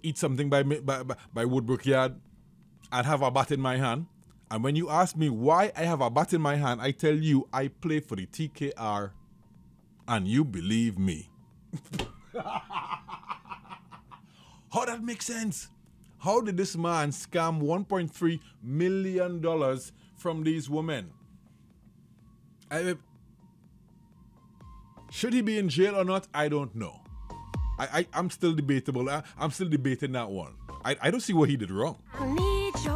eat something by Woodbrook Yard and have a bat in my hand. And when you ask me why I have a bat in my hand, I tell you I play for the TKR, and you believe me. How that makes sense? How did this man scam $1.3 million from these women? Should he be in jail or not? I don't know. I'm still debatable. I'm still debating that one. I don't see what he did wrong.